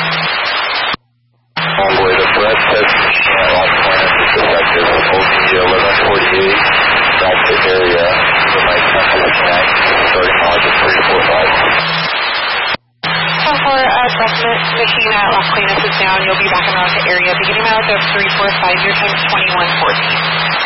Envoy, the threat test machine at Los Plains is effective. OPD 1148, back to area. The night temperature connect, starting knowledge of 345. For assessment machine at Las Plains is down. You'll be back in the area. Beginning knowledge of 345, your time is 2114.